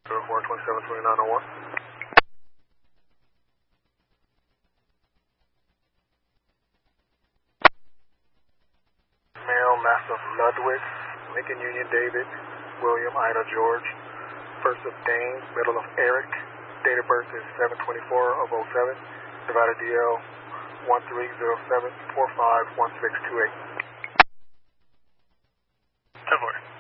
04272901. Male, last of Ludwig, Lincoln Union David, William Ida George, first of Dane, middle of Eric, date of birth is 7/24 of 07, divided DL 1307451628. 10-4.